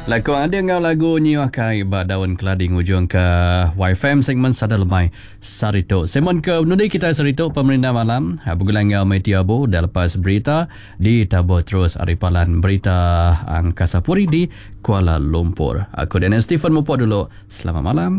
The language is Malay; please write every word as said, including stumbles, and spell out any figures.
Lagu ada ngau lagu nyiwakai ba daun kelading ujung ke Y F M segmen Sada Lemai Sarito. Segmen ke menudi kita Sarito pemerintah malam. Bergulang ngau media bu dah lepas berita di tabur terus aripalan berita Angkasa Puri di Kuala Lumpur. Aku dan Stephen Mupok dulu. Selamat malam.